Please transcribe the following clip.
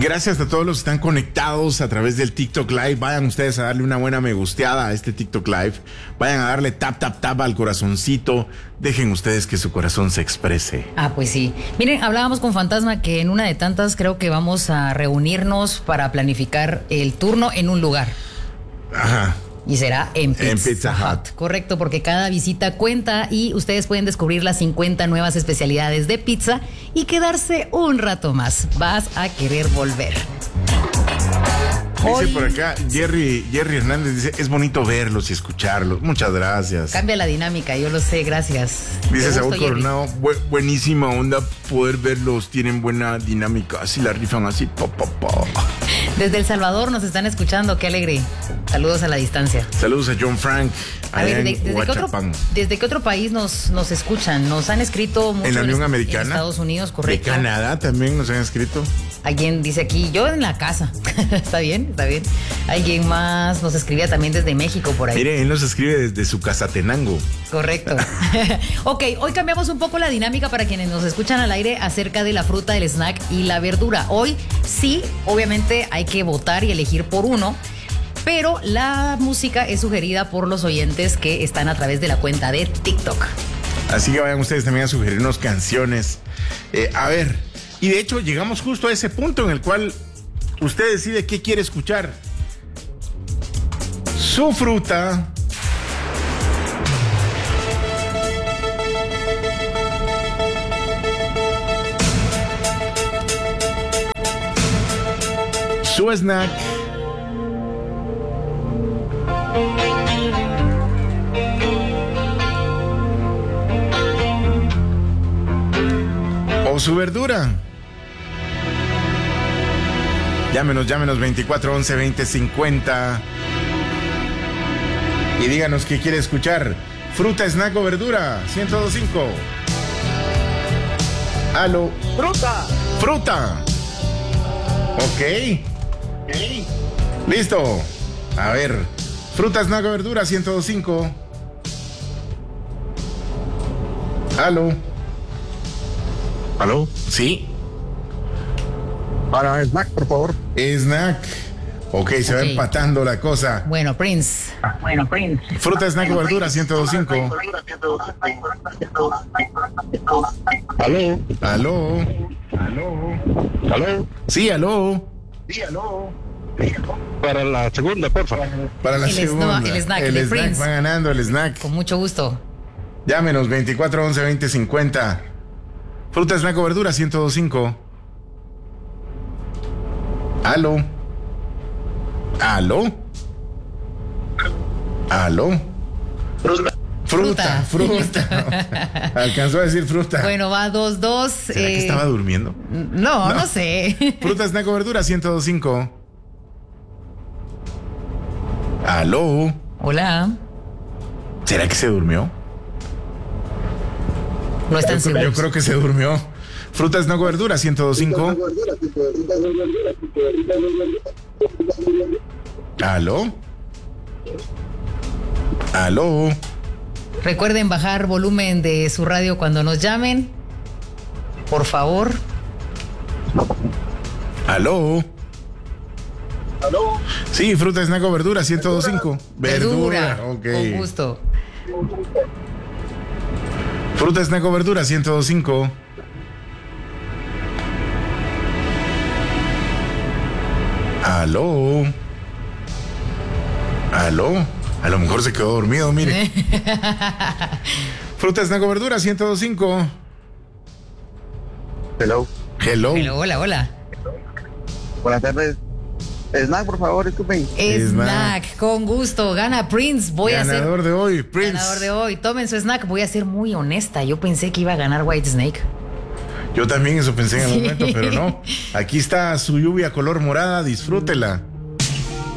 Gracias a todos los que están conectados a través del TikTok Live. Vayan ustedes a darle una buena me gusteada a este TikTok Live. Vayan a darle tap, tap, tap al corazoncito. Dejen ustedes que su corazón se exprese. Pues sí. Miren, hablábamos con Fantasma que en una de tantas creo que vamos a reunirnos para planificar el turno en un lugar. Ajá. Y será en Pizza Hut. Correcto, porque cada visita cuenta y ustedes pueden descubrir las 50 nuevas especialidades de pizza y quedarse un rato más. Vas a querer volver. Dice por acá, Jerry Hernández dice, es bonito verlos y escucharlos. Muchas gracias. Cambia la dinámica, yo lo sé, gracias. Dice Saúl Coronado, buenísima onda poder verlos, tienen buena dinámica, así la rifan así, Desde El Salvador nos están escuchando, qué alegre. Saludos a la distancia. Saludos a John Frank. A ver, ¿desde qué otro país nos escuchan? Nos han escrito mucho en la Unión Americana, en Estados Unidos, correcto. De Canadá también nos han escrito. Alguien dice aquí, yo en la casa. Está bien. Alguien más nos escribía también desde México por ahí. Mire, él nos escribe desde su casa Tenango. Correcto. Ok, hoy cambiamos un poco la dinámica para quienes nos escuchan al aire acerca de la fruta, el snack y la verdura. Hoy sí, obviamente hay que votar y elegir por uno, pero la música es sugerida por los oyentes que están a través de la cuenta de TikTok. Así que vayan ustedes también a sugerirnos canciones. A ver, y de hecho llegamos justo a ese punto en el cual usted decide qué quiere escuchar. Su fruta, su snack, o su verdura. Llámenos 24 11 20 50 y díganos qué quiere escuchar. Fruta, snack o verdura. 102.5. Aló. Fruta. Ok. Listo. A ver. Fruta, snack o verdura. 102.5. Aló. Sí. Para snack, por favor. Snack. Ok, se va empatando la cosa. Bueno, Prince. Fruta, snack o verdura, 102.5. Aló. Sí, aló. Para la segunda, por favor. Para la segunda. El snack va ganando el snack. Con mucho gusto. Llámenos 24 11 20 50. Fruta, snack o verdura, 102.5. Aló. Fruta. Alcanzó a decir fruta. Bueno, va 2-2. ¿Será que estaba durmiendo? No sé. Fruta, snack o verdura, 102.5. Aló. Hola. ¿Será que se durmió? No están seguros. Yo creo que se durmió. Fruta, snack o verdura, 102.5. Aló. Recuerden bajar volumen de su radio cuando nos llamen. Por favor. Aló. Sí, fruta, snack o verdura, 102.5. Verdura. Ok. Con gusto. Fruta, snack o verdura, 102.5. Aló. A lo mejor se quedó dormido, mire. Fruta, snack o verdura, 102.5. Hello. Hola. Buenas tardes. Snack, por favor, disculpen. Snack, con gusto. Gana Prince. Ganador de hoy, Prince. Ganador de hoy. Tomen su snack. Voy a ser muy honesta. Yo pensé que iba a ganar White Snake. Yo también eso pensé en el momento, pero no. Aquí está su lluvia color morada. Disfrútela.